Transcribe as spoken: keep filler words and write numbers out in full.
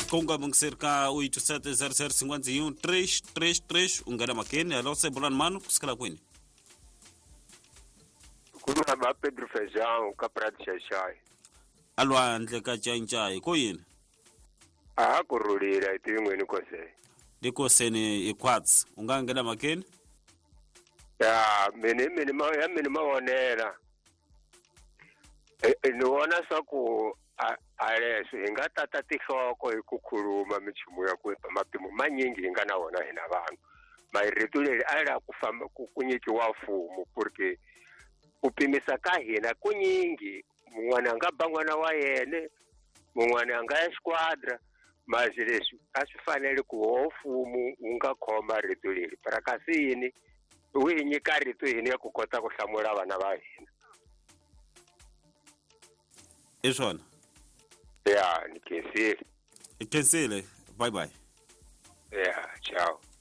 Conga mungserka oito sete zero zero cinco um três três três ungana makene alo se bolan mano kuskala kwini. Kuna ba Pedro Feijão kaprat shashai. Alwa ndle ka chanja ko yin. Ah kurulira itimweni kose. Diko sene equats ungangana makene. Ya mene mene ma ya mene ma onera. E no ona saku ale ingatata tihoko ikukhuluma michumu yakwepa mapimo manyingi ingana wona hina vanhu mairetuleli ala kufamba kunyikiwa mfumo porque upimisa ka hina kunyingi mwana anga bangwana wa yene mwana anga esquadra mas leswi a swi fanele ku mfumo unga khoma retuleli para kasini wi nyika rito hina ya ku kota ku hlamula vana va hina Eswona. Yeah, nikensile. Ikensile. Bye bye. Yeah, ciao.